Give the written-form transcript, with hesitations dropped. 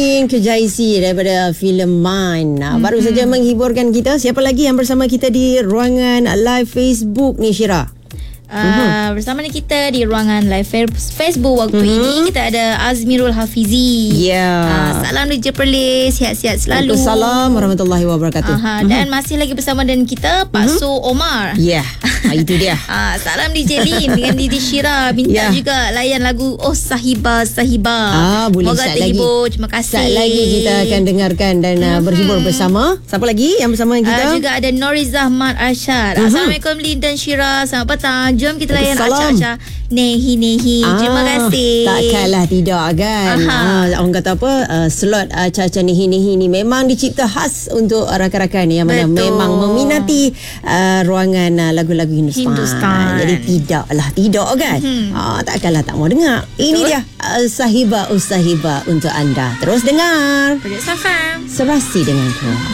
Kejaisi daripada filem Mine. Baru saja menghiburkan kita. Siapa lagi yang bersama kita di ruangan live Facebook ni, Syira? Bersama kita di ruangan live Facebook waktu ini kita ada Azmirul Hafizi. Salam DJ Perlis, sihat-sihat selalu. Assalamualaikum warahmatullahi wabarakatuh. Dan masih lagi bersama dengan kita Pak Su Omar. Itu dia. Salam DJ Lin dengan DJ Syira. Minta juga layan lagu Oh Sahiba Sahiba. Boleh. Moga terhibur. Terima kasih. Saat lagi kita akan dengarkan dan berhibur bersama. Siapa lagi yang bersama kita? Juga ada Norizah Mat Arsyad. Assalamualaikum Lin dan Syira. Selamat petang. Jom kita layan acak-acak Nehi. Terima kasih. Takkanlah tidak kan. Orang kata apa, slot acak-acak Nehi ni memang dicipta khas untuk rakan-rakan yang mana memang meminati ruangan lagu-lagu Hindustan. Jadi tidak kan. Takkanlah tak mau dengar. Ini dia Sahiba Sahiba untuk anda. Terus dengar. Serasi denganku.